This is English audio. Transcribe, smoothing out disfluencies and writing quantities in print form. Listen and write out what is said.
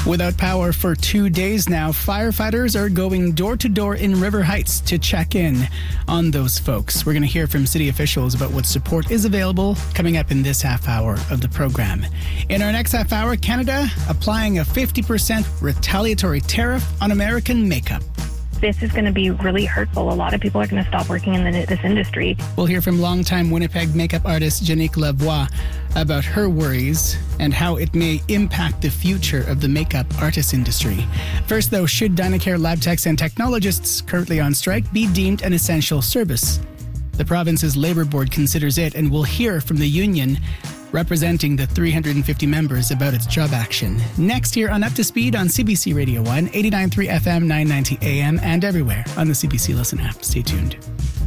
Without power for 2 days now, firefighters are going door to door in River Heights to check in on those folks. We're going to hear from city officials about what support is available coming up in this half hour of the program. In our next half hour, Canada applying a 50% retaliatory tariff on American makeup. This is going to be really hurtful. A lot of people are going to stop working in this industry. We'll hear from longtime Winnipeg makeup artist Janique Lavoie about her worries and how it may impact the future of the makeup artist industry. First, though, should Dynacare lab techs and technologists currently on strike be deemed an essential service? The province's Labour Board considers it, and we'll hear from the union representing the 350 members about its job action. Next here on Up to Speed on CBC Radio 1, 89.3 FM, 990 AM, and everywhere on the CBC Listen app. Stay tuned.